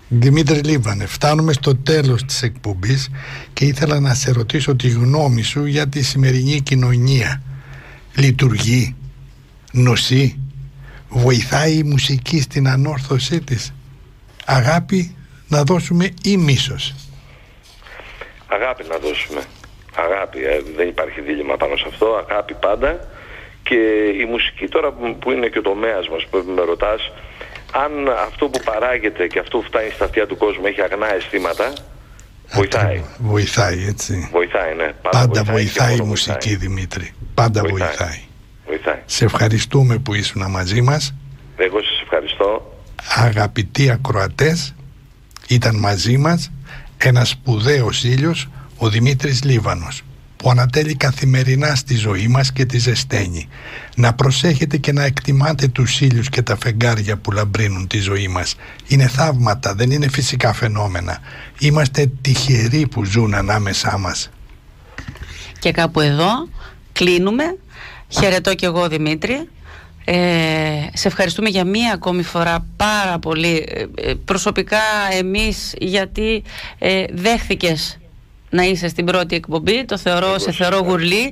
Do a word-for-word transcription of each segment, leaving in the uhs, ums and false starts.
Δημήτρη Λίβανε, φτάνουμε στο τέλος της εκπομπής και ήθελα να σε ρωτήσω τη γνώμη σου για τη σημερινή κοινωνία. Λειτουργεί, νοσεί, βοηθάει η μουσική στην ανόρθωσή της? Αγάπη να δώσουμε ή μίσος? Αγάπη να δώσουμε. Αγάπη, ε, δεν υπάρχει δίλημμα πάνω σε αυτό. Αγάπη πάντα. Και η μουσική τώρα που είναι και ο τομέας μας, που με ρωτάς, αν αυτό που παράγεται και αυτό που φτάνει στα αυτιά του κόσμου έχει αγνά αισθήματα, βοηθάει. Βοηθάει, έτσι. Βοηθάει, ναι. Πάντα, Πάντα βοηθάει, βοηθάει η μουσική, βοηθάει. Δημήτρη. Πάντα βοηθάει. βοηθάει. βοηθάει. Σε ευχαριστούμε που ήσουν μαζί μας. Εγώ σας ευχαριστώ. Αγαπητοί ακροατές, ήταν μαζί μας ένας σπουδαίος ήλιος, ο Δημήτρης Λίβανος, που ανατέλει καθημερινά στη ζωή μας και τη ζεσταίνει. Να προσέχετε και να εκτιμάτε τους ήλιους και τα φεγγάρια που λαμπρύνουν τη ζωή μας. Είναι θαύματα, δεν είναι φυσικά φαινόμενα. Είμαστε τυχεροί που ζουν ανάμεσά μας. Και κάπου εδώ κλείνουμε. Χαιρετώ και εγώ, Δημήτρη. Ε, σε ευχαριστούμε για μία ακόμη φορά πάρα πολύ, ε, προσωπικά εμείς, γιατί ε, δέχθηκες να είσαι στην πρώτη εκπομπή. Το θεωρώ, εγώ σε θεωρώ γουρλή.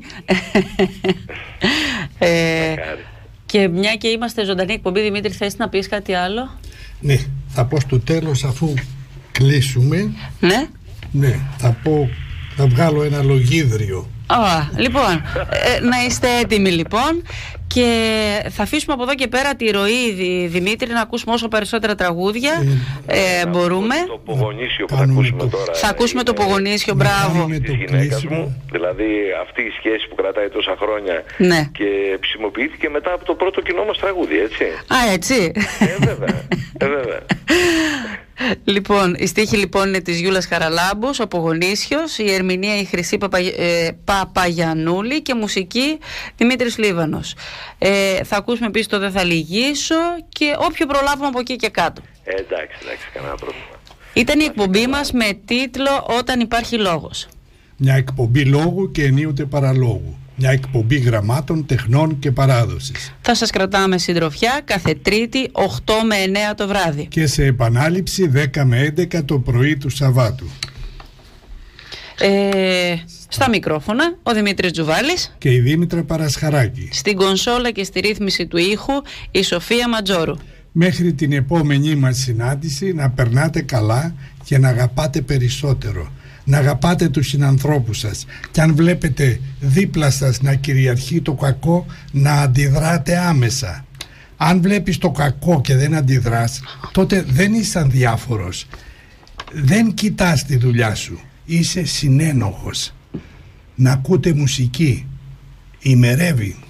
ε, και μια και είμαστε ζωντανή εκπομπή, Δημήτρη, θες να πεις κάτι άλλο? Ναι, θα πω στο τέλος, αφού κλείσουμε. Ναι. Ναι, θα πω, θα βγάλω ένα λογίδριο. Oh, λοιπόν, ε, να είστε έτοιμοι λοιπόν. Και θα αφήσουμε από εδώ και πέρα τη ροή, Δημήτρη, να ακούσουμε όσο περισσότερα τραγούδια ε, ε, μπορούμε. Το Πογονίσιο που θα ακούσουμε το... τώρα. Θα ακούσουμε το Πογονίσιο, μπράβο. Της γυναίκας μου, δηλαδή αυτή η σχέση που κρατάει τόσα χρόνια, ναι. Και χρησιμοποιήθηκε μετά από το πρώτο κοινό μας τραγούδι, έτσι. Α, έτσι. Ε, βέβαια. Ε, βέβαια. Λοιπόν, η στίχη λοιπόν είναι της Γιούλας Χαραλάμπους, ο Πογονίσιος, η ερμηνεία η Χρυσή Παπα, ε, Παπαγιαννούλη και μουσική Δημήτρης Λίβανος. Ε, θα ακούσουμε επίσης το «Δεν θα λυγίσω» και όποιο προλάβουμε από εκεί και κάτω. Ε, εντάξει, εντάξει, κανένα πρόβλημα. Ήταν η εκπομπή μας με τίτλο «Όταν υπάρχει λόγος». Μια εκπομπή λόγου και ενίοτε παραλόγου. Μια εκπομπή γραμμάτων, τεχνών και παράδοσης. Θα σας κρατάμε συντροφιά κάθε Τρίτη οκτώ με εννέα το βράδυ. Και σε επανάληψη δέκα με έντεκα το πρωί του Σαββάτου. Ε, στα μικρόφωνα ο Δημήτρης Τζουβάλης και η Δήμητρα Παρασχαράκη. Στην κονσόλα και στη ρύθμιση του ήχου η Σοφία Ματζόρου. Μέχρι την επόμενή μας συνάντηση να περνάτε καλά και να αγαπάτε περισσότερο. Να αγαπάτε τους συνανθρώπους σας. Και αν βλέπετε δίπλα σας να κυριαρχεί το κακό, να αντιδράτε άμεσα. Αν βλέπεις το κακό και δεν αντιδράς, τότε δεν είσαι αδιάφορος. Δεν κοιτάς τη δουλειά σου. Είσαι συνένοχος. Να ακούτε μουσική. Ημερεύει.